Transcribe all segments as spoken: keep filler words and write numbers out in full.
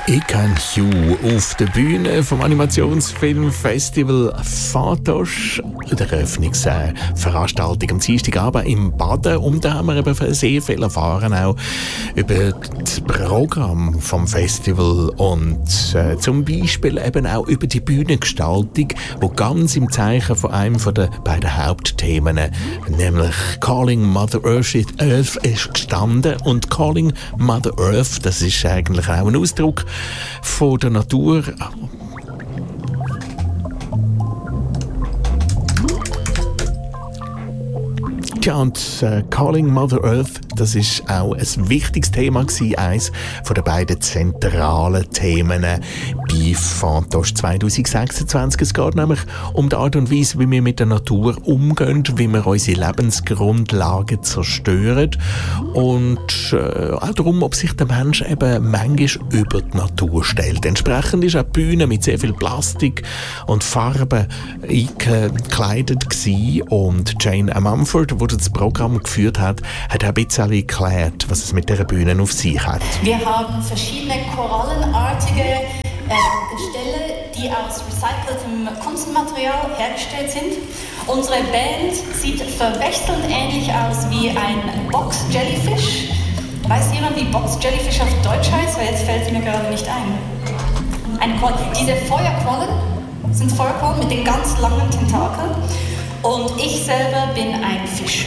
Ich kenne Hugh auf der Bühne vom Animationsfilmfestival Fantoche, der Eröffnungsveranstaltung am Dienstagabend im Baden. Und da haben wir eben sehr viel erfahren, auch über das Programm vom Festival und äh, zum Beispiel eben auch über die Bühnengestaltung, die ganz im Zeichen von einem von den beiden Hauptthemen, nämlich Calling Mother Earth, Earth ist gestanden. Und Calling Mother Earth, das ist eigentlich auch ein Ausdruck von der Natur. Ja, und äh, Calling Mother Earth, das ist auch ein wichtiges Thema gewesen, eines von den beiden zentralen Themen bei Fantoche zwanzig sechsundzwanzig. Es geht nämlich um die Art und Weise, wie wir mit der Natur umgehen, wie wir unsere Lebensgrundlagen zerstören und äh, auch darum, ob sich der Mensch eben manchmal über die Natur stellt. Entsprechend ist auch die Bühne mit sehr viel Plastik und Farben eingekleidet gewesen. Und Jane Mumford, die das Programm geführt hat, hat auch ein bisschen erklärt, was es mit dieser Bühne auf sich hat. Wir haben verschiedene korallenartige äh, Gestelle, die aus recyceltem Kunstmaterial hergestellt sind. Unsere Band sieht verwechselnd ähnlich aus wie ein Box Jellyfish. Weiß jemand, wie Box Jellyfish auf Deutsch heißt? Weil jetzt fällt es mir gerade nicht ein. Eine Qual- Diese Feuerquallen sind Feuerquallen mit den ganz langen Tentakeln. Und ich selber bin ein Fisch.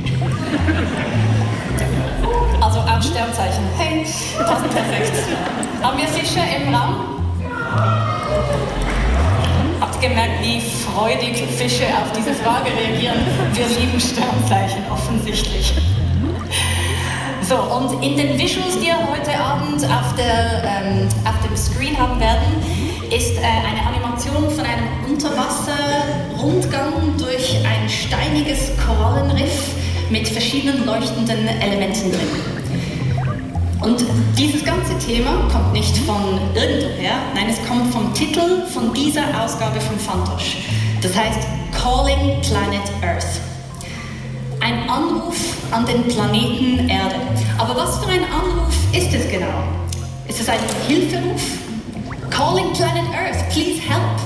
Also auch Sternzeichen. Hey, passt perfekt. Haben wir Fische im Raum? Habt ihr gemerkt, wie freudig Fische auf diese Frage reagieren? Wir lieben Sternzeichen, offensichtlich. So, und in den Visuals, die ihr heute Abend auf, der, ähm, auf dem Screen haben werden, ist äh, eine Animation von einem Unterwasser-Rundgang durch ein steiniges Korallenriff mit verschiedenen leuchtenden Elementen drin. Und dieses ganze Thema kommt nicht von irgendwoher, nein, es kommt vom Titel von dieser Ausgabe von Fantoche. Das heißt Calling Planet Earth. Ein Anruf an den Planeten Erde. Aber was für ein Anruf ist es genau? Ist es ein Hilferuf? Calling Planet Earth, please help.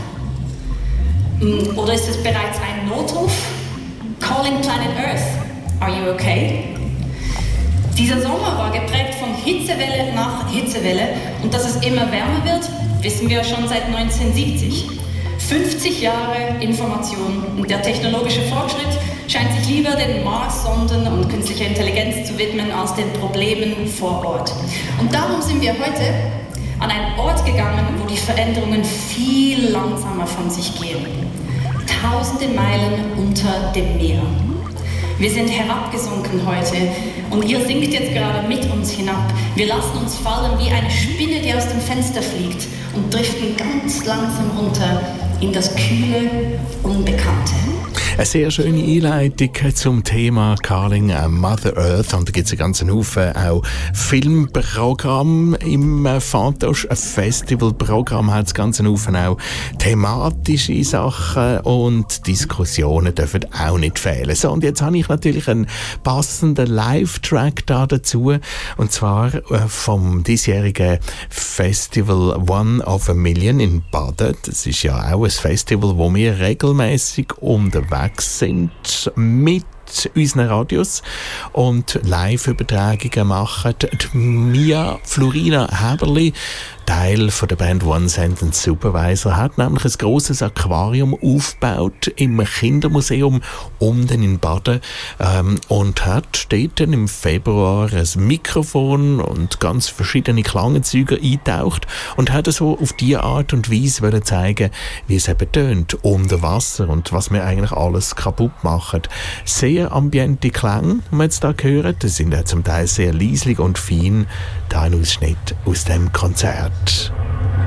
Oder ist es bereits ein Notruf? Calling Planet Earth, are you okay? Dieser Sommer war geprägt von Hitzewelle nach Hitzewelle und dass es immer wärmer wird, wissen wir schon seit neunzehnhundertsiebzig. fünfzig Jahre Information und der technologische Fortschritt scheint sich lieber den Mars-Sonden und künstlicher Intelligenz zu widmen als den Problemen vor Ort. Und darum sind wir heute an einen Ort gegangen, wo die Veränderungen viel langsamer von sich gehen. Tausende Meilen unter dem Meer. Wir sind herabgesunken heute und ihr sinkt jetzt gerade mit uns hinab. Wir lassen uns fallen wie eine Spinne, die aus dem Fenster fliegt und driften ganz langsam runter in das kühle, Unbekannte. Eine sehr schöne Einleitung zum Thema Calling Mother Earth. Und da gibt es einen ganzen Haufen auch Filmprogramm im Fantoche. Ein Festivalprogramm hat es ganzen Haufen auch thematische Sachen und Diskussionen dürfen auch nicht fehlen. So, und jetzt habe ich natürlich einen passenden Live-Track da dazu. Und zwar vom diesjährigen Festival One of a Million in Baden. Das ist ja auch ein Festival, wo wir regelmäßig unterwegs sind mit unseren Radios und Live-Übertragungen machen. Die Mia Florina Häberli, Teil von der Band One Sentence Supervisor, hat nämlich ein grosses Aquarium aufgebaut im Kindermuseum unten in Baden ähm, und hat dort im Februar ein Mikrofon und ganz verschiedene Klangenzeuge eingetaucht und hat so auf diese Art und Weise wollen zeigen, wie es eben tönt unter Wasser und was wir eigentlich alles kaputt machen. Sehr ambiente Klänge, die wir jetzt hier hören, das sind ja zum Teil sehr leislich und fein. Da ein Ausschnitt aus dem Konzert.